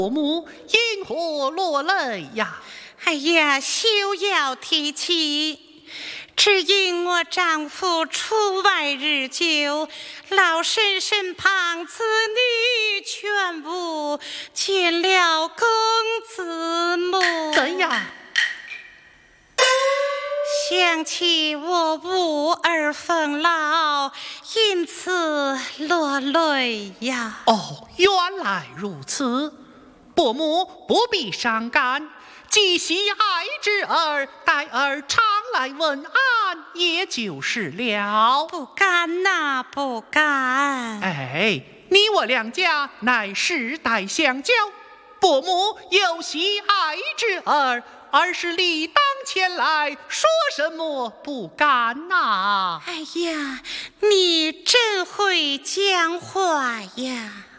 伯母因何落泪呀？ 哎呀，休要提起，只因我丈夫出外日久，老婶身旁子女全部见了公子母。 怎样？ 想起我无儿奉老，因此落泪呀。 哦，原来如此，伯母不必伤感，既喜爱之儿，待儿常来问安，也就是了。 不敢呐，不敢。 哎，你我两家乃世代相交，伯母有喜爱之儿，儿是理当前来，说什么不敢呐？ 哎呀，你真会讲话呀！